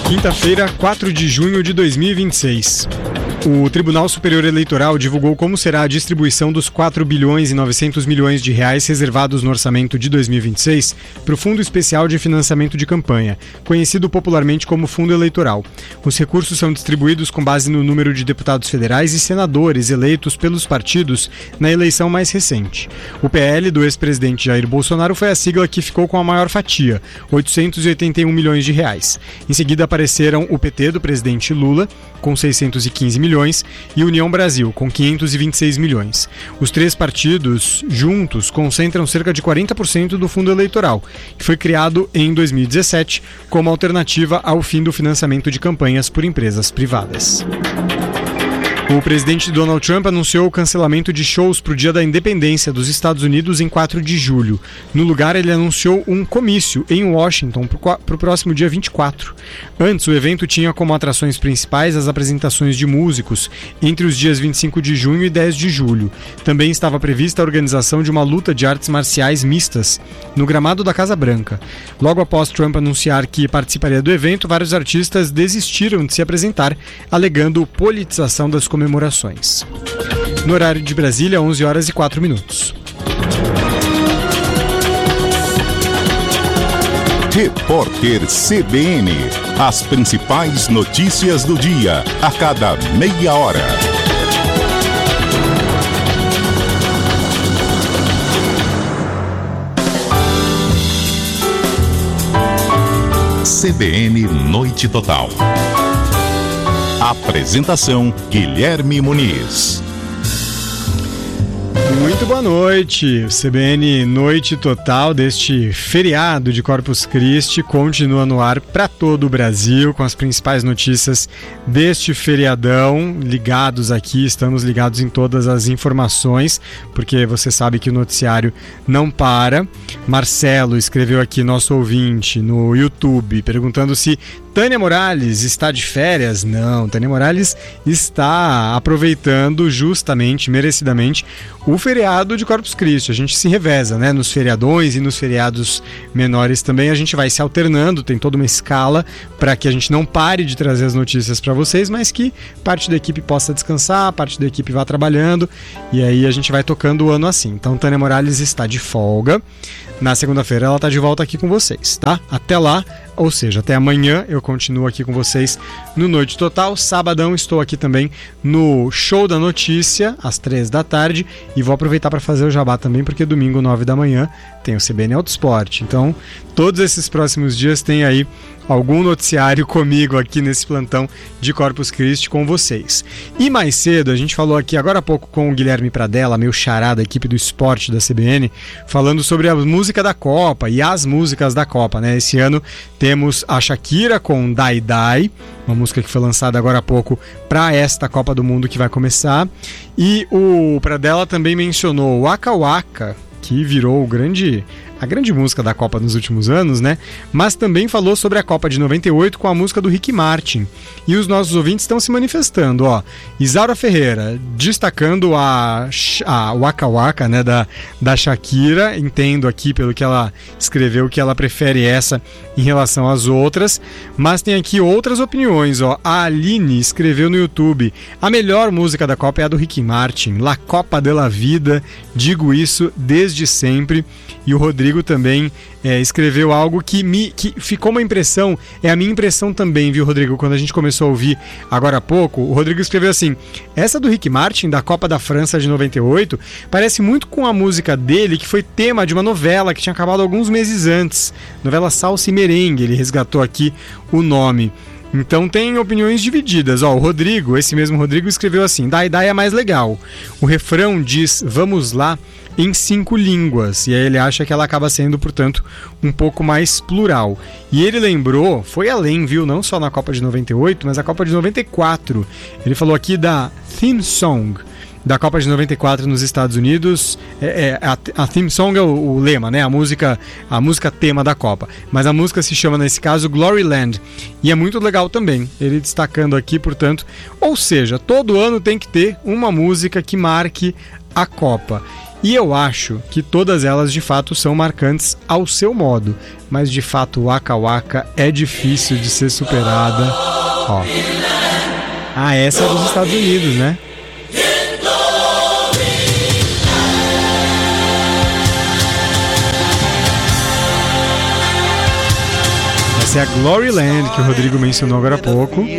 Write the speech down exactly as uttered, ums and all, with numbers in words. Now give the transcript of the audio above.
Quinta-feira, quatro de junho de dois mil e vinte e seis. O Tribunal Superior Eleitoral divulgou como será a distribuição dos quatro bilhões e novecentos milhões de reais reservados no orçamento de dois mil e vinte e seis para o Fundo Especial de Financiamento de Campanha, conhecido popularmente como Fundo Eleitoral. Os recursos são distribuídos com base no número de deputados federais e senadores eleitos pelos partidos na eleição mais recente. O P L do ex-presidente Jair Bolsonaro foi a sigla que ficou com a maior fatia, oitocentos e oitenta e um milhões de reais. Em seguida apareceram o P T do presidente Lula, com seiscentos e quinze milhões, e União Brasil, com quinhentos e vinte e seis milhões. Os três partidos, juntos, concentram cerca de quarenta por cento do fundo eleitoral, que foi criado em dois mil e dezessete como alternativa ao fim do financiamento de campanhas por empresas privadas. O presidente Donald Trump anunciou o cancelamento de shows para o Dia da Independência dos Estados Unidos em quatro de julho. No lugar, ele anunciou um comício em Washington para o próximo dia vinte e quatro. Antes, o evento tinha como atrações principais as apresentações de músicos entre os dias vinte e cinco de junho e dez de julho. Também estava prevista a organização de uma luta de artes marciais mistas no gramado da Casa Branca. Logo após Trump anunciar que participaria do evento, vários artistas desistiram de se apresentar, alegando politização das comemorações. comemorações. No horário de Brasília, onze horas e quatro minutos. Repórter C B N. As principais notícias do dia, a cada meia hora. C B N Noite Total. Apresentação: Guilherme Muniz. Muito boa noite. O C B N Noite Total deste feriado de Corpus Christi continua no ar para todo o Brasil com as principais notícias deste feriadão. Ligados aqui, estamos ligados em todas as informações, porque você sabe que o noticiário não para. Marcelo escreveu aqui, nosso ouvinte, no YouTube, perguntando se Tânia Morales está de férias. Não, Tânia Morales está aproveitando justamente, merecidamente, o feriado de Corpus Christi. A gente se reveza, né? Nos feriadões e nos feriados menores também a gente vai se alternando, tem toda uma escala para que a gente não pare de trazer as notícias para vocês, mas que parte da equipe possa descansar, parte da equipe vá trabalhando, e aí a gente vai tocando o ano assim. Então Tânia Morales está de folga. Na segunda-feira ela está de volta aqui com vocês, tá? Até lá, ou seja, até amanhã eu continuo aqui com vocês no Noite Total. Sabadão estou aqui também no Show da Notícia, às três da tarde, e vou aproveitar para fazer o jabá também, porque domingo, nove da manhã, tem o C B N Autosport. Então, todos esses próximos dias tem aí algum noticiário comigo aqui nesse plantão de Corpus Christi com vocês. E mais cedo, a gente falou aqui agora há pouco com o Guilherme Pradella, meu xará da equipe do esporte da C B N, falando sobre a música da Copa e as músicas da Copa, né? Esse ano temos a Shakira com Dai Dai, uma música que foi lançada agora há pouco para esta Copa do Mundo que vai começar. E o Pradella também mencionou o Waka Waka, que virou o grande... a grande música da Copa nos últimos anos, né? Mas também falou sobre a Copa de noventa e oito com a música do Ricky Martin. E os nossos ouvintes estão se manifestando, ó. Isaura Ferreira, destacando a, a Waka Waka, né, da, da Shakira. Entendo aqui, pelo que ela escreveu, que ela prefere essa em relação às outras. Mas tem aqui outras opiniões, ó. A Aline escreveu no YouTube: a melhor música da Copa é a do Ricky Martin, La Copa de la Vida, digo isso desde sempre. E o Rodrigo também é, escreveu algo que, me, que ficou uma impressão, é a minha impressão também, viu, Rodrigo? Quando a gente começou a ouvir agora há pouco, o Rodrigo escreveu assim: essa do Ricky Martin, da Copa da França de noventa e oito, parece muito com a música dele, que foi tema de uma novela que tinha acabado alguns meses antes, novela Salsa e Merengue, ele resgatou aqui o nome. Então tem opiniões divididas. Ó, o Rodrigo, esse mesmo Rodrigo, escreveu assim: Dai Dai é mais legal. O refrão diz vamos lá em cinco línguas, e aí ele acha que ela acaba sendo, portanto, um pouco mais plural. E ele lembrou, foi além, viu, não só na Copa de noventa e oito, mas a Copa de noventa e quatro. Ele falou aqui da theme song da Copa de noventa e quatro nos Estados Unidos. É, é, a, a theme song é o, o lema, né? A música, a música tema da Copa. Mas a música se chama, nesse caso, Gloryland. E é muito legal também, ele destacando aqui, portanto. Ou seja, todo ano tem que ter uma música que marque a Copa. E eu acho que todas elas de fato são marcantes ao seu modo, mas de fato Waka Waka é difícil de ser superada. Ó. Ah, essa é dos Estados Unidos, né? Essa é a Gloryland, que o Rodrigo mencionou agora há pouco.